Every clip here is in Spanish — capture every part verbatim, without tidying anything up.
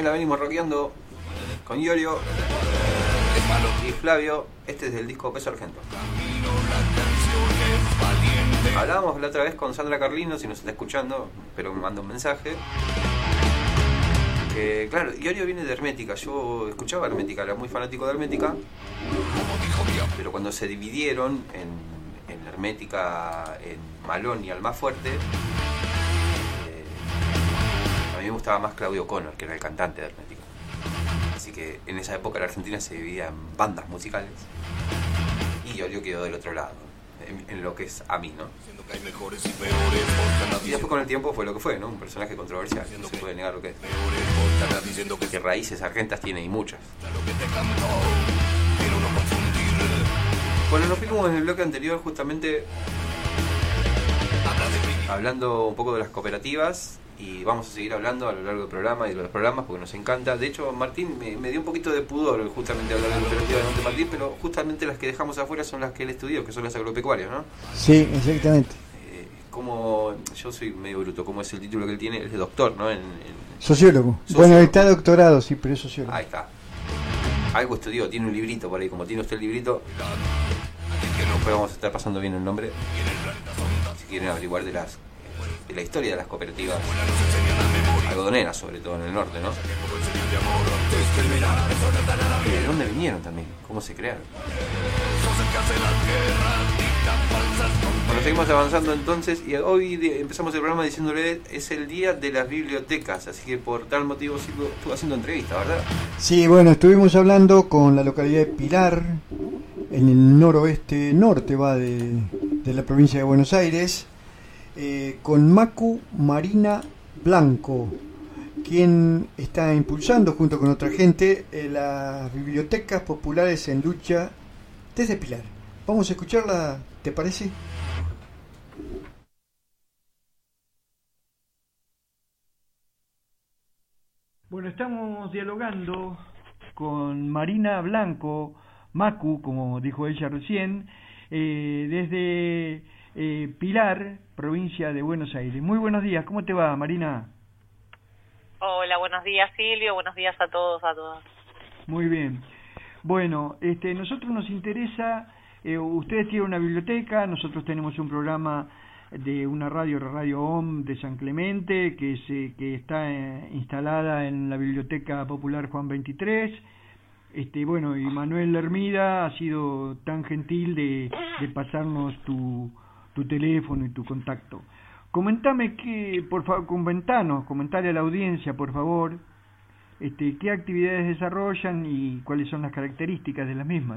También la venimos rockeando con Iorio y Flavio. Este es del disco Peso Argento. Hablábamos la otra vez con Sandra Carlino, si nos está escuchando, pero me manda un mensaje. Que claro, Iorio viene de Hermética. Yo escuchaba Hermética, era muy fanático de Hermética. Pero cuando se dividieron en, en Hermética, en Malón y Almafuerte, eh, a mí me gustaba más Claudio Connor, que era el cantante de Hermética. Así que en esa época la Argentina se dividía en bandas musicales y Iorio quedó del otro lado, en, en lo que es a mí, ¿no? Y después con el tiempo fue lo que fue, ¿no? Un personaje controversial, no se puede negar lo que es. Que raíces argentas tiene y muchas. Bueno, nos fuimos en el bloque anterior justamente hablando un poco de las cooperativas y vamos a seguir hablando a lo largo del programa y de los programas porque nos encanta. De hecho, Martín me, me dio un poquito de pudor justamente hablar de la cooperativa de Monte Martín, pero justamente las que dejamos afuera son las que él estudió, que son las agropecuarias, ¿no? Sí, exactamente. Eh, como yo soy medio bruto, como es el título que él tiene, es de doctor, ¿no? En, en, sociólogo. sociólogo. Bueno, él está doctorado, sí, pero es sociólogo. Ahí está. Algo estudió, tiene un librito por ahí, como tiene usted el librito. Después vamos a estar pasando bien el nombre. Si quieren averiguar de las de la historia de las cooperativas algodoneras, sobre todo en el norte, ¿no? ¿Y de dónde vinieron también? ¿Cómo se crearon? Bueno, seguimos avanzando entonces y hoy empezamos el programa diciéndole es el día de las bibliotecas, así que por tal motivo Silvio estuvo haciendo entrevista, ¿verdad? Sí, bueno, estuvimos hablando con la localidad de Pilar, en el noroeste, norte va de, de la provincia de Buenos Aires, eh, con Macu Marina Blanco, quien está impulsando junto con otra gente eh, las bibliotecas populares en lucha desde Pilar. Vamos a escucharla, ¿te parece? Bueno, estamos dialogando con Marina Blanco, Macu, como dijo ella recién, eh, desde eh, Pilar, provincia de Buenos Aires. Muy buenos días, ¿cómo te va, Marina? Hola, buenos días, Silvio, buenos días a todos, a todas. Muy bien. Bueno, este, nosotros nos interesa, eh, ustedes tienen una biblioteca, nosotros tenemos un programa de una radio, Radio O M de San Clemente, que, se, que está eh, instalada en la Biblioteca Popular Juan veintitrés. Este, bueno, y Manuel Hermida ha sido tan gentil de, de pasarnos tu, tu teléfono y tu contacto. Comentame que, por favor, comentanos, comentarle a la audiencia, por favor, este, qué actividades desarrollan y cuáles son las características de las mismas.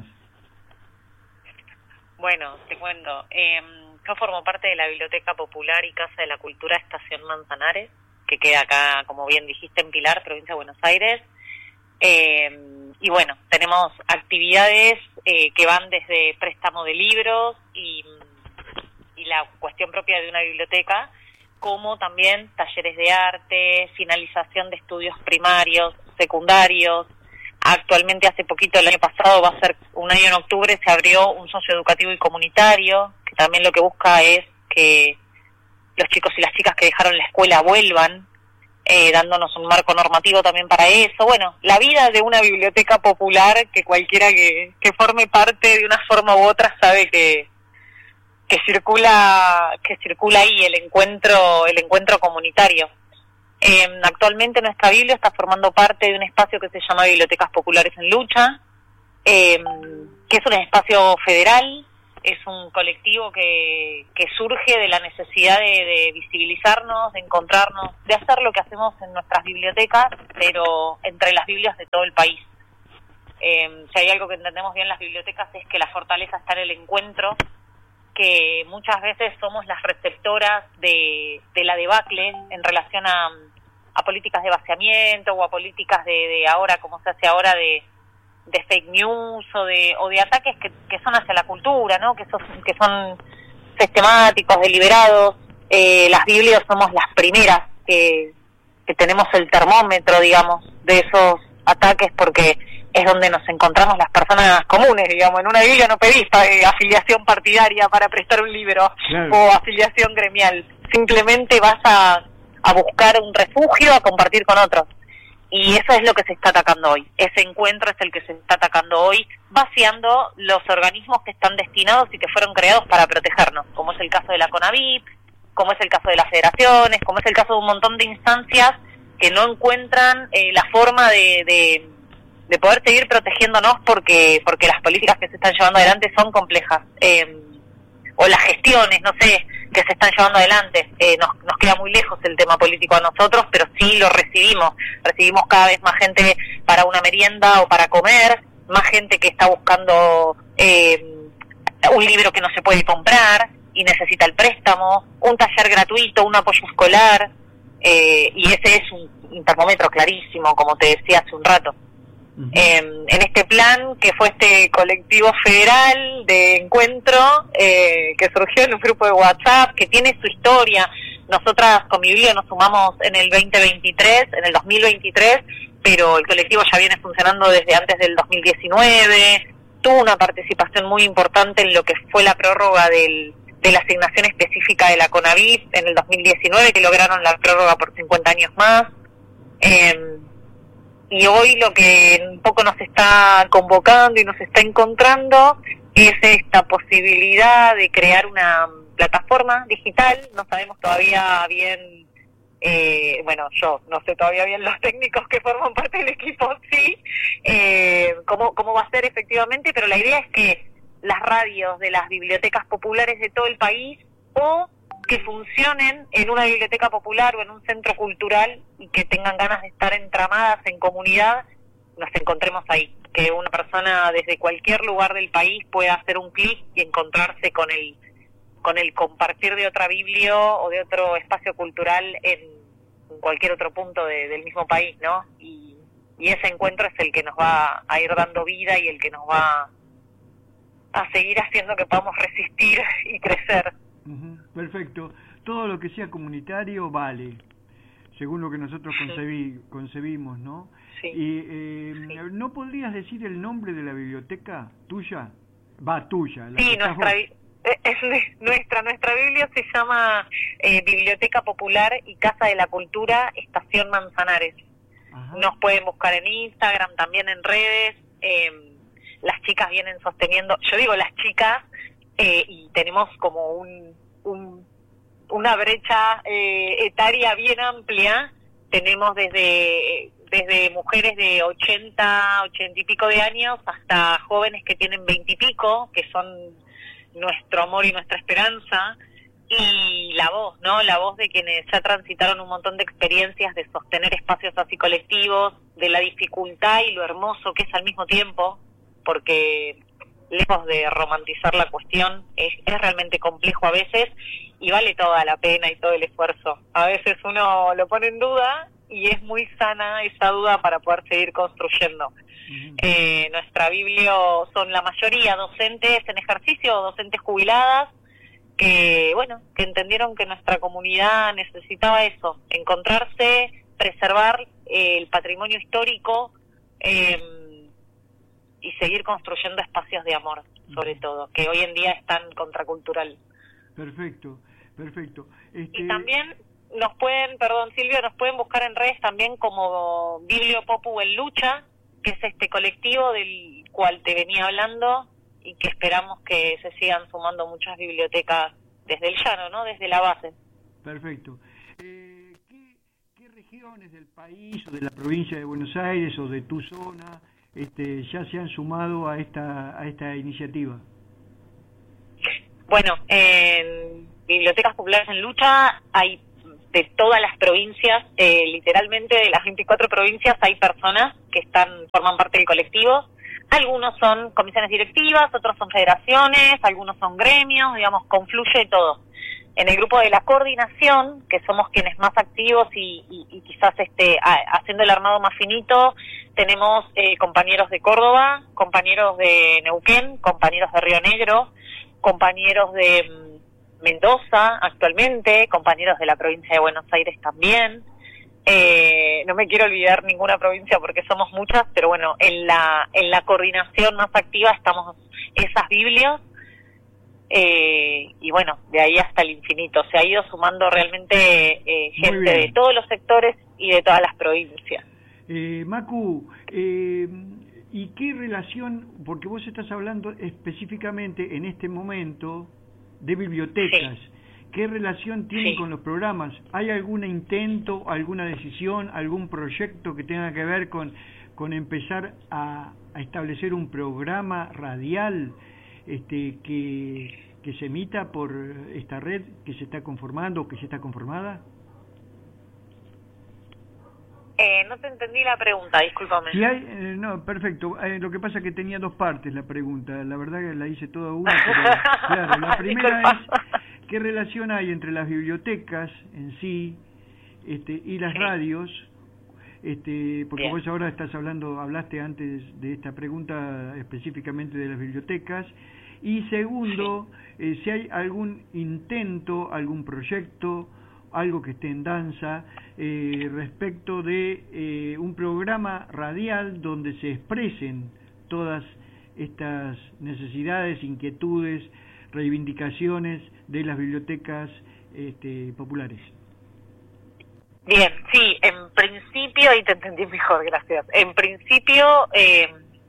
Bueno, te cuento. Eh, yo formo parte de la Biblioteca Popular y Casa de la Cultura Estación Manzanares, que queda acá, como bien dijiste, en Pilar, provincia de Buenos Aires. Eh, y bueno, tenemos actividades eh, que van desde préstamo de libros y, y la cuestión propia de una biblioteca, como también talleres de arte, finalización de estudios primarios, secundarios. Actualmente, hace poquito, el año pasado, va a ser un año en octubre, se abrió un socioeducativo y comunitario, que también lo que busca es que los chicos y las chicas que dejaron la escuela vuelvan, eh, dándonos un marco normativo también para eso. Bueno, la vida de una biblioteca popular, que cualquiera que, que forme parte de una forma u otra sabe que que circula que circula ahí el encuentro el encuentro comunitario. Eh, actualmente nuestra biblia está formando parte de un espacio que se llama Bibliotecas Populares en Lucha, eh, que es un espacio federal, es un colectivo que, que surge de la necesidad de, de visibilizarnos, de encontrarnos, de hacer lo que hacemos en nuestras bibliotecas, pero entre las biblias de todo el país. Eh, si hay algo que entendemos bien las bibliotecas es que la fortaleza está en el encuentro, que muchas veces somos las receptoras de, de la debacle en relación a, a políticas de vaciamiento o a políticas de, de ahora, como se hace ahora, de, de fake news o de o de ataques que, que son hacia la cultura, ¿no? Que son, que son sistemáticos, deliberados. Eh, las Biblias somos las primeras que, que tenemos el termómetro, digamos, de esos ataques, porque es donde nos encontramos las personas comunes, digamos. En una Biblia no pedís eh, afiliación partidaria para prestar un libro, claro, o afiliación gremial. Simplemente vas a, a buscar un refugio, a compartir con otros. y eso es lo que se está atacando hoy. Ese encuentro es el que se está atacando hoy, vaciando los organismos que están destinados y que fueron creados para protegernos, como es el caso de la CONAVIP, como es el caso de las federaciones, como es el caso de un montón de instancias que no encuentran eh, la forma de, de, de poder seguir protegiéndonos porque porque las políticas que se están llevando adelante son complejas. Eh, o las gestiones, no sé, que se están llevando adelante. Eh, nos, nos queda muy lejos el tema político a nosotros, pero sí lo recibimos. Recibimos cada vez más gente para una merienda o para comer, más gente que está buscando eh, un libro que no se puede comprar y necesita el préstamo, un taller gratuito, un apoyo escolar, eh, y ese es un, un termómetro clarísimo, como te decía hace un rato. Uh-huh. Eh, en este plan, que fue este colectivo federal de encuentro, eh, que surgió en un grupo de WhatsApp, que tiene su historia. Nosotras con mi biblio nos sumamos en el veinte veintitrés, en el dos mil veintitrés, pero el colectivo ya viene funcionando desde antes del dos mil diecinueve, tuvo una participación muy importante en lo que fue la prórroga del, de la asignación específica de la CONAVIP en el dos mil diecinueve, que lograron la prórroga por cincuenta años más. Eh, Y hoy lo que un poco nos está convocando y nos está encontrando es esta posibilidad de crear una plataforma digital. No sabemos todavía bien, eh, bueno, yo no sé todavía bien los técnicos que forman parte del equipo, sí, eh, cómo, cómo va a ser efectivamente, pero la idea es que las radios de las bibliotecas populares de todo el país o que funcionen en una biblioteca popular o en un centro cultural y que tengan ganas de estar entramadas en comunidad, nos encontremos ahí. Que una persona desde cualquier lugar del país pueda hacer un clic y encontrarse con el con el compartir de otra biblio o de otro espacio cultural en, en cualquier otro punto de, del mismo país, ¿no? Y, y ese encuentro es el que nos va a ir dando vida y el que nos va a seguir haciendo que podamos resistir y crecer. Uh-huh. Perfecto. Todo lo que sea comunitario vale, según lo que nosotros concebí, concebimos, ¿no? Sí. Y eh, sí. ¿No podrías decir el nombre de la biblioteca tuya? Va, tuya. La sí, nuestra, es nuestra nuestra biblia se llama eh, Biblioteca Popular y Casa de la Cultura Estación Manzanares. Ajá. Nos pueden buscar en Instagram, también en redes. Eh, las chicas vienen sosteniendo, yo digo las chicas, Eh, y tenemos como un, un una brecha eh, etaria bien amplia. Tenemos desde desde mujeres de ochenta, ochenta y pico de años hasta jóvenes que tienen veinte y pico, que son nuestro amor y nuestra esperanza, y la voz, ¿no? La voz de quienes ya transitaron un montón de experiencias de sostener espacios así colectivos, de la dificultad y lo hermoso que es al mismo tiempo, porque lejos de romantizar la cuestión, es, es realmente complejo a veces y vale toda la pena y todo el esfuerzo. A veces uno lo pone en duda y es muy sana esa duda para poder seguir construyendo. Uh-huh. Eh, nuestra biblio son la mayoría docentes en ejercicio o docentes jubiladas que, bueno, que entendieron que nuestra comunidad necesitaba eso, encontrarse, preservar eh, el patrimonio histórico, eh, y seguir construyendo espacios de amor, sobre todo, que hoy en día es tan contracultural. Perfecto, perfecto. Este... Y también nos pueden, perdón Silvio, nos pueden buscar en redes también como Biblio Popu en Lucha, que es este colectivo del cual te venía hablando y que esperamos que se sigan sumando muchas bibliotecas desde el llano, ¿no? Desde la base. Perfecto. Eh, ¿qué, ¿Qué regiones del país o de la provincia de Buenos Aires o de tu zona Este, ya se han sumado a esta a esta iniciativa? Bueno, en Bibliotecas Populares en Lucha hay de todas las provincias, eh, literalmente de las veinticuatro provincias hay personas que están forman parte del colectivo. Algunos son comisiones directivas, otros son federaciones, algunos son gremios, digamos, confluye todo. En el grupo de la coordinación, que somos quienes más activos y, y, y quizás este a, haciendo el armado más finito, tenemos eh, compañeros de Córdoba, compañeros de Neuquén, compañeros de Río Negro, compañeros de mm, Mendoza actualmente, compañeros de la provincia de Buenos Aires también. Eh, no me quiero olvidar ninguna provincia porque somos muchas, pero bueno, en la en la coordinación más activa estamos esas biblias. Eh, y bueno, de ahí hasta el infinito. Se ha ido sumando realmente eh, gente de todos los sectores y de todas las provincias. Eh, Macu, eh, ¿y qué relación, porque vos estás hablando específicamente en este momento de bibliotecas, sí. ¿Qué relación tienen sí. con los programas? ¿Hay algún intento, alguna decisión, algún proyecto que tenga que ver con, con empezar a, a establecer un programa radial este, que, que se emita por esta red que se está conformando o que se está conformada? Eh, no te entendí la pregunta, discúlpame. Si hay, eh, no, perfecto. Eh, lo que pasa es que tenía dos partes la pregunta. La verdad que la hice toda una, pero claro, la primera es ¿qué relación hay entre las bibliotecas en sí este, y las sí. radios? Este, porque Bien. Vos ahora estás hablando, hablaste antes de esta pregunta específicamente de las bibliotecas. Y segundo, sí. eh, si hay algún intento, algún proyecto, algo que esté en danza, eh, respecto de eh, un programa radial donde se expresen todas estas necesidades, inquietudes, reivindicaciones de las bibliotecas este, populares. Bien, sí, en principio, ahí te entendí mejor, gracias. En principio, eh,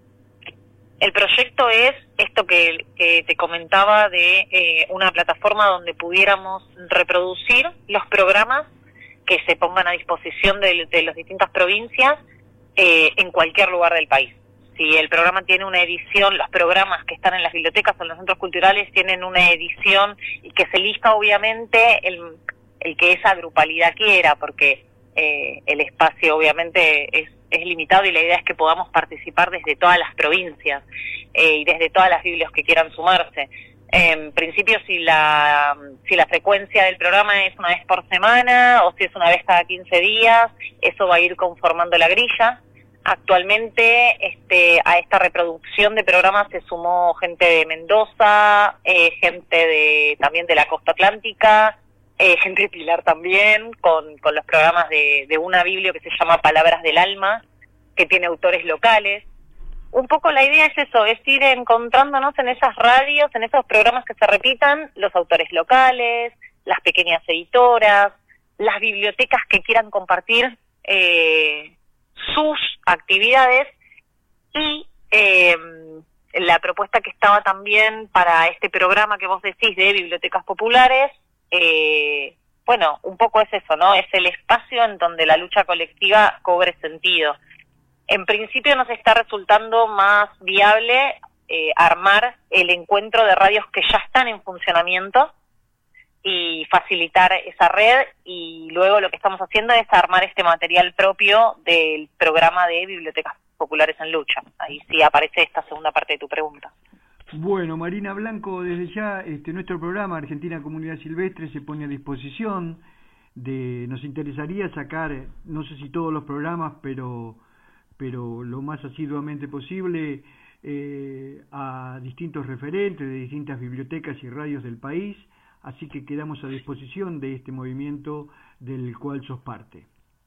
el proyecto es esto que, que te comentaba de eh, una plataforma donde pudiéramos reproducir los programas que se pongan a disposición de, de las distintas provincias eh, en cualquier lugar del país. Si el programa tiene una edición, los programas que están en las bibliotecas o en los centros culturales tienen una edición y que se elija obviamente el, el que esa grupalidad quiera, porque eh, el espacio obviamente es es limitado y la idea es que podamos participar desde todas las provincias eh, y desde todas las biblios que quieran sumarse. En principio, si la si la frecuencia del programa es una vez por semana o si es una vez cada quince días, eso va a ir conformando la grilla. Actualmente este a esta reproducción de programas se sumó gente de Mendoza, eh, gente de también de la costa atlántica, Eh, gente de Pilar también, con, con los programas de, de una biblia que se llama Palabras del Alma, que tiene autores locales. Un poco la idea es eso, es ir encontrándonos en esas radios, en esos programas que se repitan, los autores locales, las pequeñas editoras, las bibliotecas que quieran compartir eh, sus actividades y eh, la propuesta que estaba también para este programa que vos decís de bibliotecas populares. Eh, bueno, un poco es eso, ¿no? Es el espacio en donde la lucha colectiva cobre sentido. En principio nos está resultando más viable eh, armar el encuentro de radios que ya están en funcionamiento y facilitar esa red, y luego lo que estamos haciendo es armar este material propio del programa de Bibliotecas Populares en Lucha. Ahí sí aparece esta segunda parte de tu pregunta. Bueno, Marina Blanco, desde ya este, nuestro programa Argentina Comunidad Silvestre se pone a disposición de, nos interesaría sacar, no sé si todos los programas, pero, pero lo más asiduamente posible, eh, a distintos referentes de distintas bibliotecas y radios del país, así que quedamos a disposición de este movimiento del cual sos parte.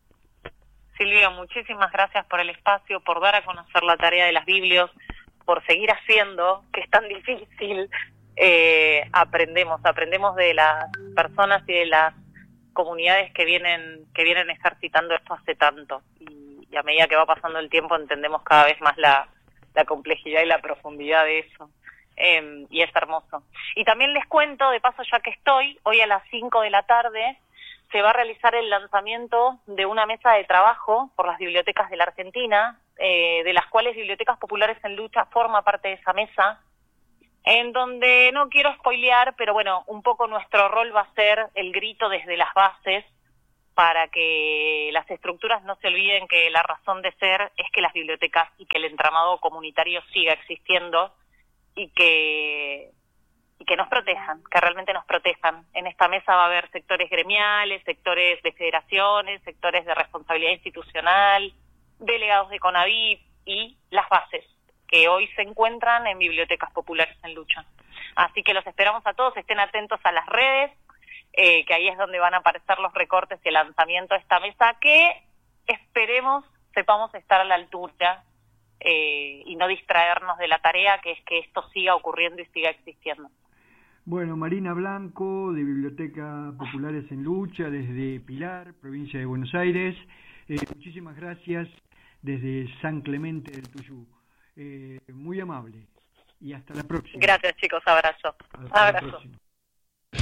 Silvio, muchísimas gracias por el espacio, por dar a conocer la tarea de las biblios, por seguir haciendo, que es tan difícil. eh, aprendemos, aprendemos de las personas y de las comunidades que vienen que vienen ejercitando esto hace tanto, y, y a medida que va pasando el tiempo entendemos cada vez más la, la complejidad y la profundidad de eso, eh, y es hermoso. Y también les cuento, de paso ya que estoy, hoy a las cinco de la tarde se va a realizar el lanzamiento de una mesa de trabajo por las bibliotecas de la Argentina, eh, de las cuales Bibliotecas Populares en Lucha forma parte de esa mesa, en donde no quiero spoilear, pero bueno, un poco nuestro rol va a ser el grito desde las bases para que las estructuras no se olviden que la razón de ser es que las bibliotecas y que el entramado comunitario siga existiendo y que... y que nos protejan, que realmente nos protejan. En esta mesa va a haber sectores gremiales, sectores de federaciones, sectores de responsabilidad institucional, delegados de CONAVIP y las bases que hoy se encuentran en Bibliotecas Populares en Lucha. Así que los esperamos a todos, estén atentos a las redes, eh, que ahí es donde van a aparecer los recortes y el lanzamiento de esta mesa, que esperemos sepamos estar a la altura eh, y no distraernos de la tarea, que es que esto siga ocurriendo y siga existiendo. Bueno, Marina Blanco, de Bibliotecas Populares en Lucha, desde Pilar, provincia de Buenos Aires. Eh, muchísimas gracias desde San Clemente del Tuyú. Eh, muy amable y hasta la próxima. Gracias, chicos, abrazo. Hasta Abrazo. la próxima.